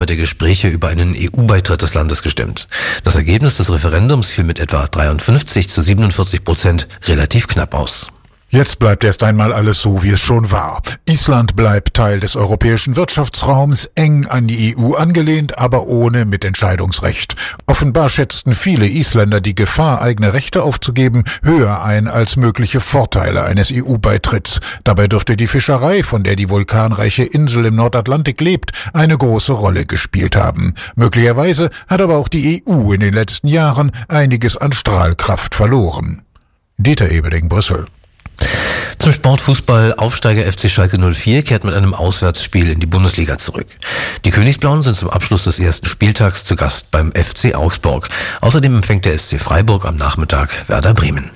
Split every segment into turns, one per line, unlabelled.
der Gespräche über einen EU-Beitritt des Landes gestimmt. Das Ergebnis des Referendums fiel mit etwa 53-47% relativ knapp aus.
Jetzt bleibt erst einmal alles so, wie es schon war. Island bleibt Teil des europäischen Wirtschaftsraums, eng an die EU angelehnt, aber ohne Mitentscheidungsrecht. Offenbar schätzten viele Isländer die Gefahr, eigene Rechte aufzugeben, höher ein als mögliche Vorteile eines EU-Beitritts. Dabei dürfte die Fischerei, von der die vulkanreiche Insel im Nordatlantik lebt, eine große Rolle gespielt haben. Möglicherweise hat aber auch die EU in den letzten Jahren einiges an Strahlkraft verloren. Dieter Ebeling, Brüssel.
Zum Sportfußball. Aufsteiger FC Schalke 04 kehrt mit einem Auswärtsspiel in die Bundesliga zurück. Die Königsblauen sind zum Abschluss des ersten Spieltags zu Gast beim FC Augsburg. Außerdem empfängt der SC Freiburg am Nachmittag Werder Bremen.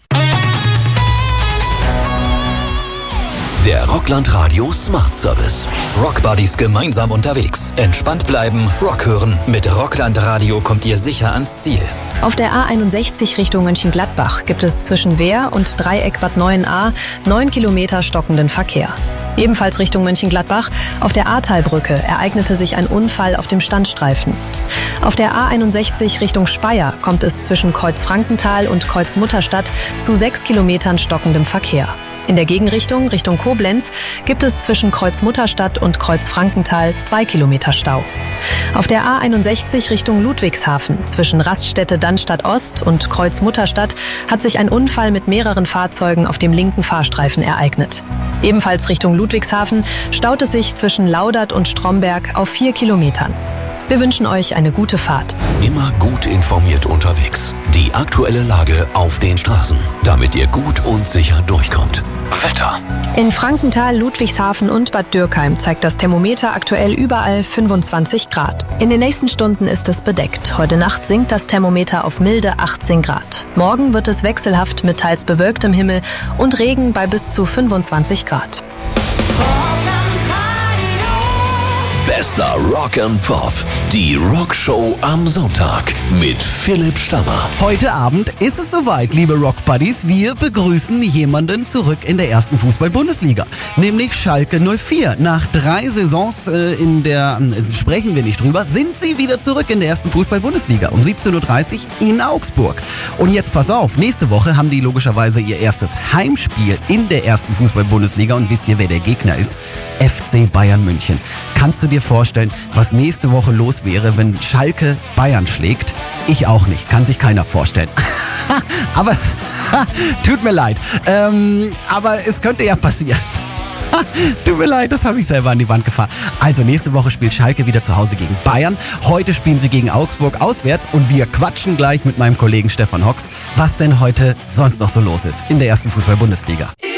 Der Rockland Radio Smart Service. Rock Buddies gemeinsam unterwegs. Entspannt bleiben, Rock hören. Mit Rockland Radio kommt ihr sicher ans Ziel.
Auf der A61 Richtung Mönchengladbach gibt es zwischen Wehr und Dreieck Bad Neuenahr 9 Kilometer stockenden Verkehr. Ebenfalls Richtung Mönchengladbach, auf der Ahrtalbrücke ereignete sich ein Unfall auf dem Standstreifen. Auf der A61 Richtung Speyer kommt es zwischen Kreuz Frankenthal und Kreuz Mutterstadt zu 6 Kilometern stockendem Verkehr. In der Gegenrichtung, Richtung Koblenz, gibt es zwischen Kreuz Mutterstadt und Kreuz Frankenthal 2 Kilometer Stau. Auf der A61 Richtung Ludwigshafen, zwischen Raststätte Dannstatt Ost und Kreuz Mutterstadt, hat sich ein Unfall mit mehreren Fahrzeugen auf dem linken Fahrstreifen ereignet. Ebenfalls Richtung Ludwigshafen staut es sich zwischen Laudert und Stromberg auf 4 Kilometern. Wir wünschen euch eine gute Fahrt.
Immer gut informiert unterwegs. Die aktuelle Lage auf den Straßen, damit ihr gut und sicher durchkommt. Wetter.
In Frankenthal, Ludwigshafen und Bad Dürkheim zeigt das Thermometer aktuell überall 25 Grad. In den nächsten Stunden ist es bedeckt. Heute Nacht sinkt das Thermometer auf milde 18 Grad. Morgen wird es wechselhaft mit teils bewölktem Himmel und Regen bei bis zu 25 Grad.
Bester Rock and Pop. Die Rockshow am Sonntag mit Philipp Stammer.
Heute Abend ist es soweit, liebe Rock-Buddies. Wir begrüßen jemanden zurück in der ersten Fußball-Bundesliga, nämlich Schalke 04. Nach 3 Saisons sprechen wir nicht drüber, sind sie wieder zurück in der ersten Fußball-Bundesliga um 17.30 Uhr in Augsburg. Und jetzt pass auf, nächste Woche haben die logischerweise ihr erstes Heimspiel in der ersten Fußball-Bundesliga. Und wisst ihr, wer der Gegner ist? FC Bayern München. Kannst du dir vorstellen, was nächste Woche los wäre, wenn Schalke Bayern schlägt? Ich auch nicht, kann sich keiner vorstellen. Aber tut mir leid, aber es könnte ja passieren. Tut mir leid, das habe ich selber an die Wand gefahren. Also nächste Woche spielt Schalke wieder zu Hause gegen Bayern. Heute spielen sie gegen Augsburg auswärts und wir quatschen gleich mit meinem Kollegen Stefan Hox, was denn heute sonst noch so los ist in der ersten Fußball-Bundesliga.